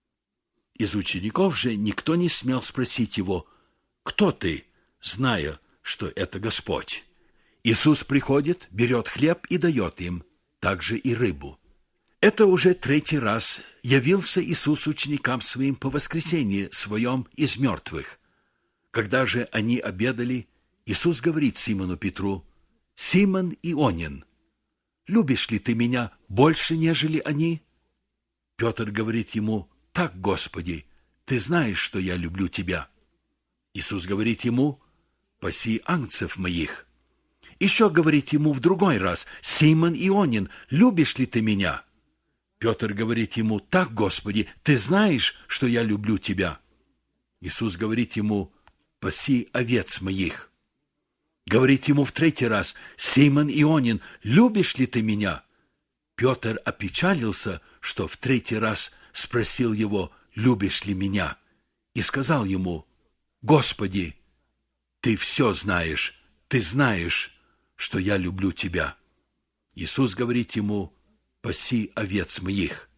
Из учеников же никто не смел спросить его: «Кто ты?», зная, что это Господь. Иисус приходит, берет хлеб и дает им, также и рыбу. Это уже третий раз явился Иисус ученикам своим по воскресенье своем из мертвых. Когда же они обедали, Иисус говорит Симону Петру: «Симон Ионин, любишь ли ты меня больше, нежели они?» Петр говорит ему: «Так, Господи, ты знаешь, что я люблю тебя». Иисус говорит ему: «Паси агнцев моих». Еще говорит ему в другой раз: «Симон Ионин, любишь ли ты меня?» Петр говорит ему: «Так, Господи, ты знаешь, что я люблю тебя». Иисус говорит ему: «Паси овец моих». Говорит ему в третий раз: «Симон Ионин, любишь ли ты меня?» Петр опечалился, что в третий раз спросил его: «Любишь ли меня?» И сказал ему: «Господи, ты все знаешь, ты знаешь, что я люблю тебя». Иисус говорит ему: «Паси овец моих».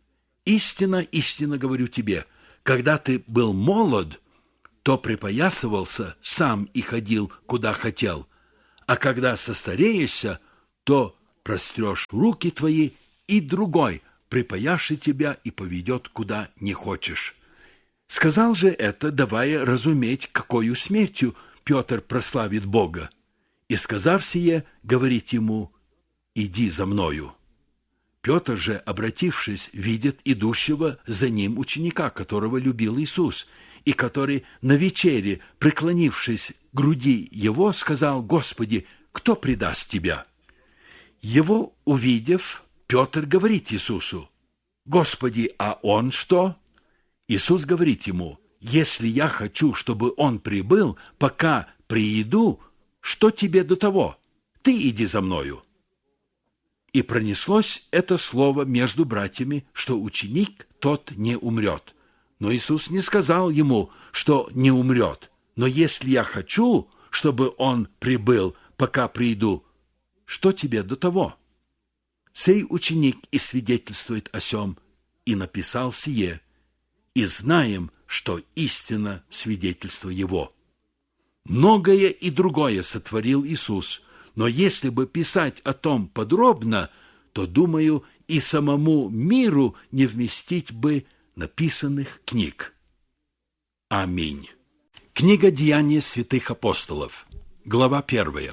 Истинно, истинно говорю тебе, когда ты был молод, то припоясывался сам и ходил, куда хотел, а когда состареешься, то прострешь руки твои, и другой припояшет тебя и поведет, куда не хочешь. Сказал же это, давая разуметь, какою смертью Петр прославит Бога. И, сказав сие, говорит ему: «Иди за мною». Петр же, обратившись, видит идущего за ним ученика, которого любил Иисус, и который на вечере, преклонившись к груди его, сказал: «Господи, кто предаст тебя?» Его увидев, Петр говорит Иисусу: «Господи, а он что?» Иисус говорит ему: «Если я хочу, чтобы он прибыл, пока прииду, что тебе до того? Ты иди за мною». И пронеслось это слово между братьями, что ученик тот не умрет. Но Иисус не сказал ему, что не умрет. Но если я хочу, чтобы он прибыл, пока приду, что тебе до того? Сей ученик и свидетельствует о сем, и написал сие, и знаем, что истинно свидетельство его. Многое и другое сотворил Иисус, но если бы писать о том подробно, то, думаю, и самому миру не вместить бы написанных книг. Аминь. Книга «Деяния святых апостолов», глава первая.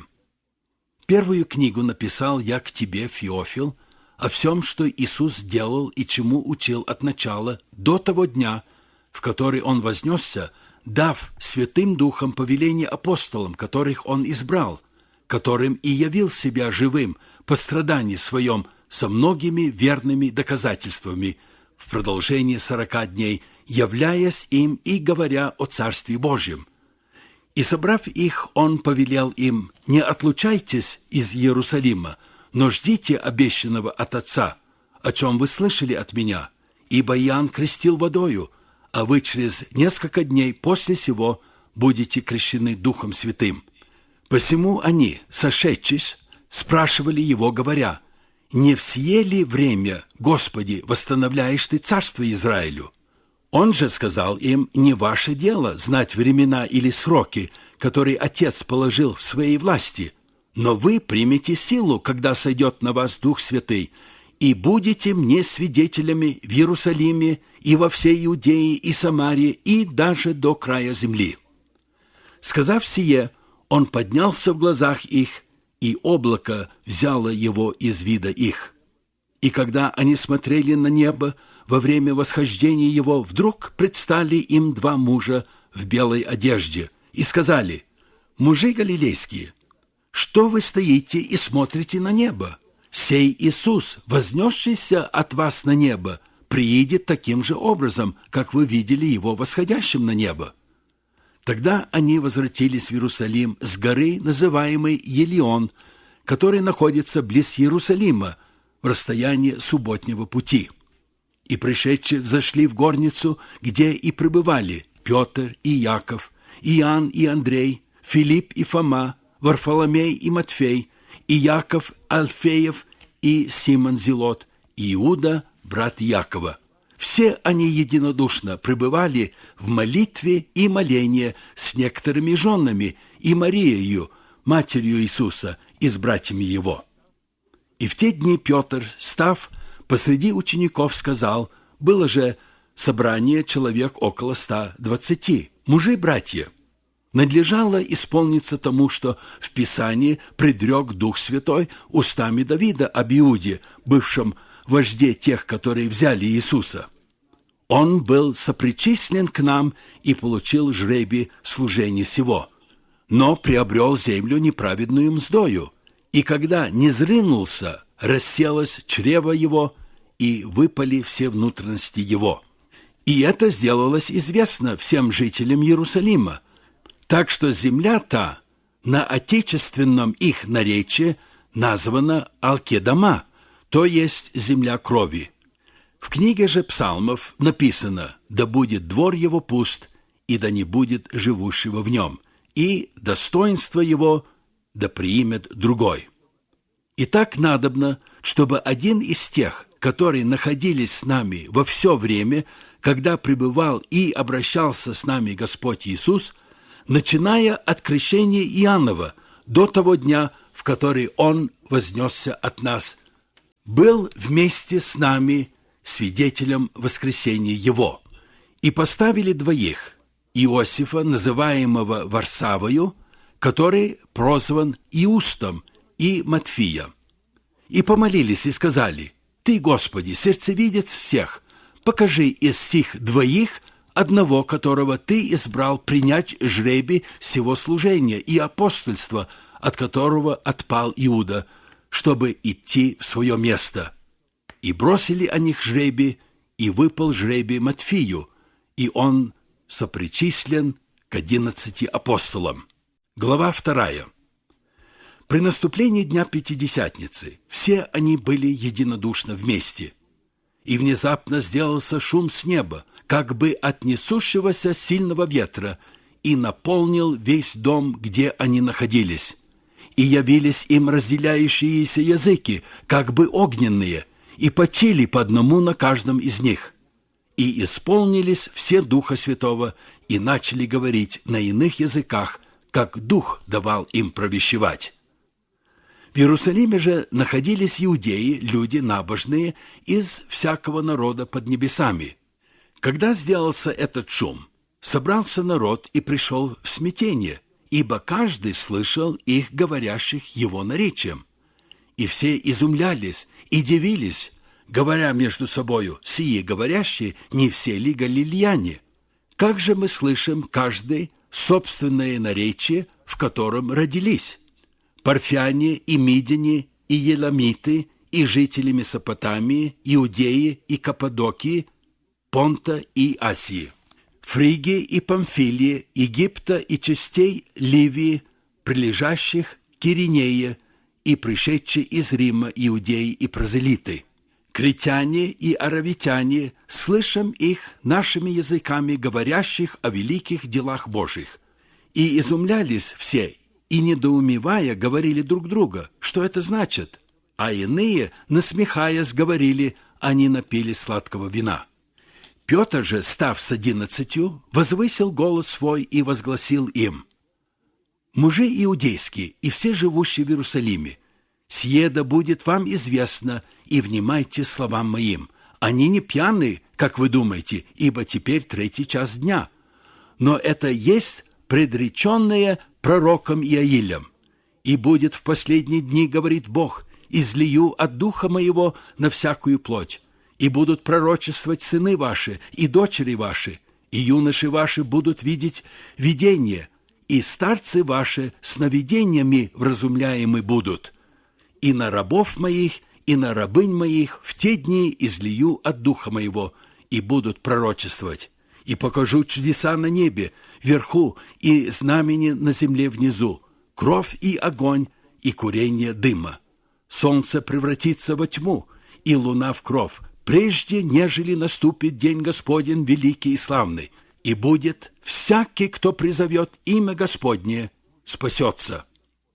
Первую книгу написал я к тебе, Феофил, о всем, что Иисус делал и чему учил от начала до того дня, в который Он вознесся, дав Святым Духом повеление апостолам, которых Он избрал, которым и явил себя живым по страдании своем со многими верными доказательствами в продолжении сорока дней, являясь им и говоря о Царстве Божьем. И, собрав их, Он повелел им: «Не отлучайтесь из Иерусалима, но ждите обещанного от Отца, о чем вы слышали от Меня, ибо Иоанн крестил водою, а вы через несколько дней после сего будете крещены Духом Святым». Посему они, сошедшись, спрашивали Его, говоря: «Не в сие ли время, Господи, восстановляешь Ты царство Израилю?» Он же сказал им: «Не ваше дело знать времена или сроки, которые Отец положил в своей власти, но вы примете силу, когда сойдет на вас Дух Святый, и будете мне свидетелями в Иерусалиме и во всей Иудее и Самарии и даже до края земли». Сказав сие, Он поднялся в глазах их, и облако взяло его из вида их. И когда они смотрели на небо, во время восхождения его вдруг предстали им два мужа в белой одежде и сказали: «Мужи галилейские, что вы стоите и смотрите на небо? Сей Иисус, вознесшийся от вас на небо, приидет таким же образом, как вы видели его восходящим на небо». Тогда они возвратились в Иерусалим с горы, называемой Елеон, которая находится близ Иерусалима, в расстоянии субботнего пути. И пришедшие взошли в горницу, где и пребывали Петр и Яков, Иоанн и Андрей, Филипп и Фома, Варфоломей и Матфей, и Яков Алфеев и Симон Зелот, и Иуда, брат Якова. Все они единодушно пребывали в молитве и молении с некоторыми женами и Марией, матерью Иисуса, и с братьями его. И в те дни Петр, став посреди учеников, сказал: «Было же собрание человек около ста двадцати, мужи-братья. Надлежало исполниться тому, что в Писании предрек Дух Святой устами Давида об Иуде, бывшем вожде тех, которые взяли Иисуса. Он был сопричислен к нам и получил жребий служения сего, но приобрел землю неправедную мздою, и когда не зрынулся, расселось чрево его, и выпали все внутренности его. И это сделалось известно всем жителям Иерусалима, так что земля та на отечественном их наречии названа Алкедама, то есть земля крови. В книге же Псалмов написано: «Да будет двор его пуст, и да не будет живущего в нем, и достоинство его да приимет другой». И так надобно, чтобы один из тех, которые находились с нами во все время, когда пребывал и обращался с нами Господь Иисус, начиная от крещения Иоаннова до того дня, в который Он вознесся от нас, был вместе с нами свидетелем воскресения Его. И поставили двоих: Иосифа, называемого Варсавою, который прозван Иустом, и Матфия. И помолились и сказали: «Ты, Господи, сердцевидец всех, покажи из сих двоих одного, которого Ты избрал принять жребий сего служения и апостольства, от которого отпал Иуда, чтобы идти в свое место». И бросили о них жребий, и выпал жребий Матфию, и он сопричислен к одиннадцати апостолам. Глава вторая. При наступлении Дня Пятидесятницы все они были единодушно вместе. И внезапно сделался шум с неба, как бы от несущегося сильного ветра, и наполнил весь дом, где они находились. И явились им разделяющиеся языки, как бы огненные, и почили по одному на каждом из них. И исполнились все Духа Святого, и начали говорить на иных языках, как Дух давал им провещевать. В Иерусалиме же находились иудеи, люди набожные, из всякого народа под небесами. Когда сделался этот шум, собрался народ и пришел в смятение, ибо каждый слышал их, говорящих его наречием. И все изумлялись и дивились, говоря между собою: «Сие говорящие, не все ли галилеяне? Как же мы слышим каждый собственное наречие, в котором родились? Парфяне и мидяне и еламиты, и жители Месопотамии, Иудеи и Каппадокии, Понта и Асии, Фригии и Памфилии, Египта и частей Ливии, прилежащих к Киринее, и пришедшие из Рима иудеи и прозелиты, критяне и аравитяне, слышим их нашими языками, говорящих о великих делах Божьих. И изумлялись все, и, недоумевая, говорили друг друга, что это значит, а иные, насмехаясь, говорили: они напили сладкого вина. Петр же, став с одиннадцатью, возвысил голос свой и возгласил им: «Мужи иудейские и все живущие в Иерусалиме, сие да будет вам известно, и внимайте словам моим. Они не пьяны, как вы думаете, ибо теперь третий час дня. Но это есть предреченное пророком Иаилем. И будет в последние дни, говорит Бог, излию от духа моего на всякую плоть, и будут пророчествовать сыны ваши и дочери ваши, и юноши ваши будут видеть видение, и старцы ваши сновидениями вразумляемы будут. И на рабов моих, и на рабынь моих в те дни излию от духа моего, и будут пророчествовать. И покажу чудеса на небе вверху, и знамени на земле внизу, кровь и огонь, и курение дыма. Солнце превратится во тьму, и луна в кровь, прежде нежели наступит день Господень великий и славный, и будет всякий, кто призовет имя Господне, спасется.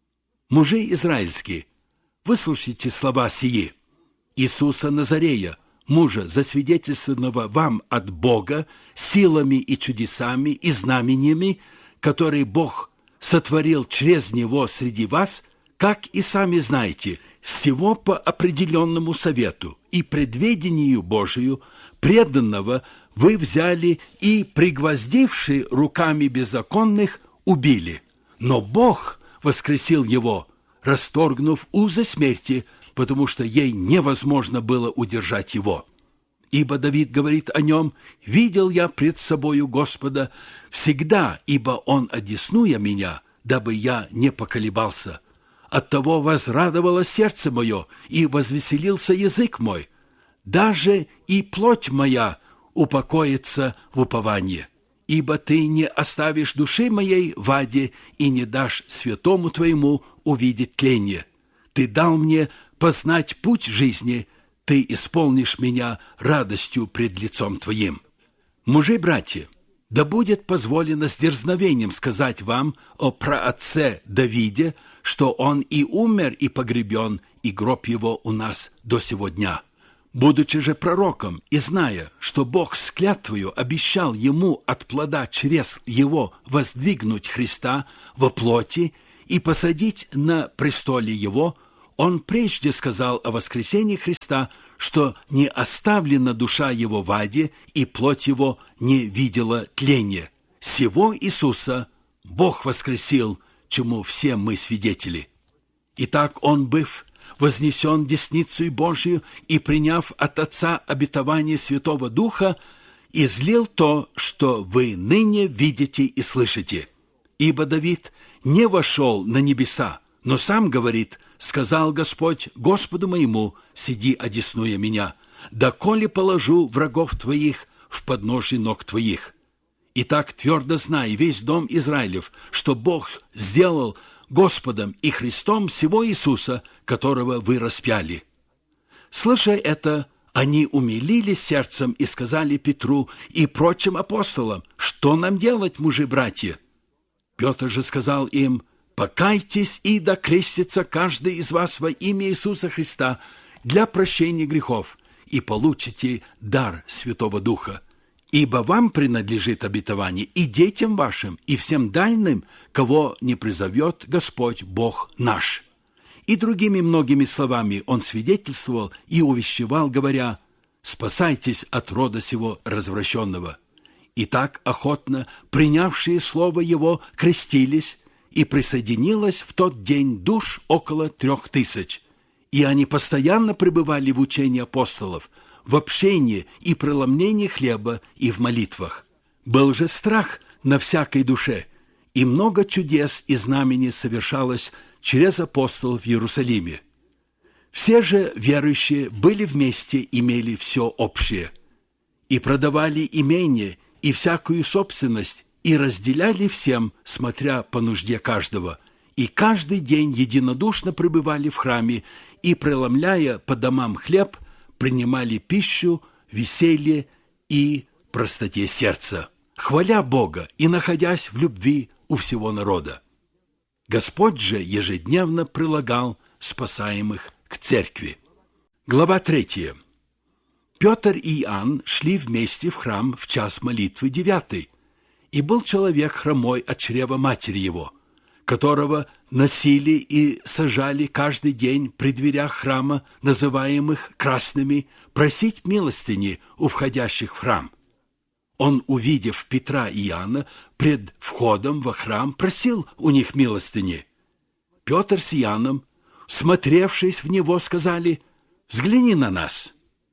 Мужи израильские, выслушайте слова сии: Иисуса Назарея, мужа, засвидетельствованного вам от Бога силами и чудесами и знамениями, которые Бог сотворил через Него среди вас, как и сами знаете, всего по определенному совету и предведению Божию, преданного вы взяли и, пригвоздивши руками беззаконных, убили. Но Бог воскресил его, расторгнув узы смерти, потому что ей невозможно было удержать его. Ибо Давид говорит о нем: «Видел я пред собою Господа всегда, ибо Он одесную меня, дабы я не поколебался. Оттого возрадовало сердце мое, и возвеселился язык мой. Даже и плоть моя упокоится в уповании. Ибо ты не оставишь души моей в аде и не дашь святому твоему увидеть тление. Ты дал мне познать путь жизни, ты исполнишь меня радостью пред лицом твоим». Мужи-братья, да будет позволено с дерзновением сказать вам о праотце Давиде, что он и умер, и погребен, и гроб его у нас до сего дня. Будучи же пророком и зная, что Бог с клятвою обещал ему от плода чрез его воздвигнуть Христа во плоти и посадить на престоле его, он прежде сказал о воскресении Христа, что не оставлена душа его в аде, и плоть его не видела тления. Сего Иисуса Бог воскресил, чему все мы свидетели. Итак, он, быв вознесен десницей Божию и приняв от Отца обетование Святого Духа, излил то, что вы ныне видите и слышите. Ибо Давид не вошел на небеса, но сам говорит: «Сказал Господь Господу моему, сиди, одесную меня, доколе положу врагов твоих в подножие ног твоих». Итак, твердо знай, весь дом Израилев, что Бог сделал Господом и Христом сего Иисуса, которого вы распяли. Слыша это, они умилились сердцем и сказали Петру и прочим апостолам: «Что нам делать, мужи-братья?» Петр же сказал им: «Покайтесь и докрестится каждый из вас во имя Иисуса Христа для прощения грехов, и получите дар Святого Духа. Ибо вам принадлежит обетование и детям вашим, и всем дальним, кого не призовет Господь Бог наш». И другими многими словами он свидетельствовал и увещевал, говоря: «Спасайтесь от рода сего развращенного». И так охотно принявшие слово его крестились, и присоединилось в тот день душ около трех тысяч. И они постоянно пребывали в учении апостолов, в общении и преломлении хлеба и в молитвах. Был же страх на всякой душе, и много чудес и знамений совершалось через апостолов в Иерусалиме. Все же верующие были вместе, имели все общее, и продавали имение и всякую собственность, и разделяли всем, смотря по нужде каждого, и каждый день единодушно пребывали в храме, и, преломляя по домам хлеб, принимали пищу, веселье и простоте сердца, хваля Бога и находясь в любви у всего народа. Господь же ежедневно прилагал спасаемых к церкви. Глава третья. Петр и Иоанн шли вместе в храм в час молитвы девятый, и был человек хромой от чрева матери его, которого носили и сажали каждый день при дверях храма, называемых красными, просить милостыни у входящих в храм. Он, увидев Петра и Иоанна пред входом во храм, просил у них милостыни. Петр с Иоанном, смотревшись в него, сказали: «Взгляни на нас».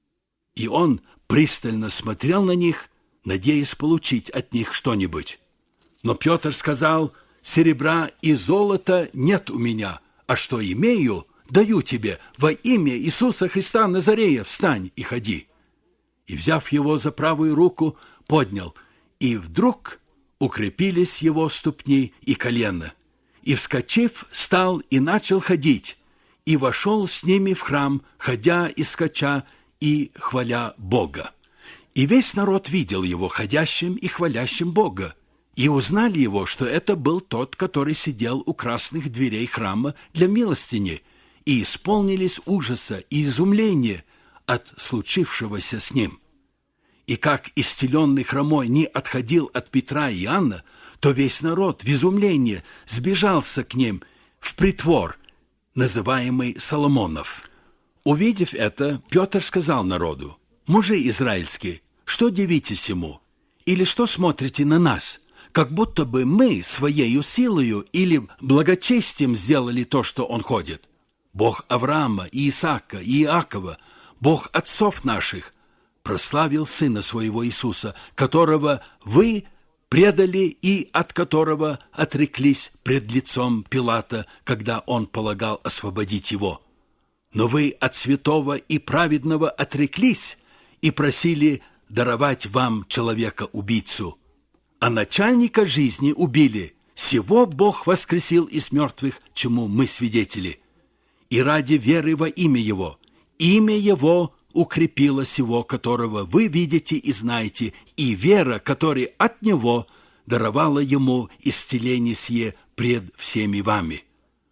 И он пристально смотрел на них, надеясь получить от них что-нибудь. Но Петр сказал: «Серебра и золота нет у меня, а что имею, даю тебе. Во имя Иисуса Христа Назарея встань и ходи». И, взяв его за правую руку, поднял, и вдруг укрепились его ступни и колено. И, вскочив, стал и начал ходить, и вошел с ними в храм, ходя и скача, и хваля Бога. И весь народ видел его ходящим и хвалящим Бога, и узнали его, что это был тот, который сидел у красных дверей храма для милостыни, и исполнились ужаса и изумления от случившегося с ним. И как исцеленный хромой не отходил от Петра и Иоанна, то весь народ в изумлении сбежался к ним в притвор, называемый Соломонов. Увидев это, Петр сказал народу: «Мужи израильские, что дивитесь ему? Или что смотрите на нас, как будто бы мы своею силою или благочестием сделали то, что он ходит? Бог Авраама, и Исаака, и Иакова, Бог отцов наших, прославил Сына Своего Иисуса, которого вы предали и от которого отреклись пред лицом Пилата, когда он полагал освободить его. Но вы от святого и праведного отреклись и просили даровать вам человека-убийцу. А начальника жизни убили, сего Бог воскресил из мертвых, чему мы свидетели. И ради веры во имя Его, имя Его укрепило сего, которого вы видите и знаете, и вера, которая от Него, даровала Ему исцеление сие пред всеми вами.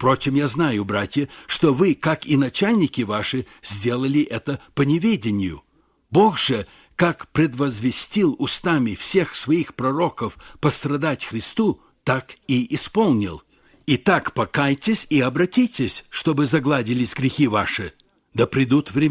Впрочем, я знаю, братья, что вы, как и начальники ваши, сделали это по неведению. Бог же, как предвозвестил устами всех своих пророков пострадать Христу, так и исполнил. Итак, покайтесь и обратитесь, чтобы загладились грехи ваши. Да придут времена,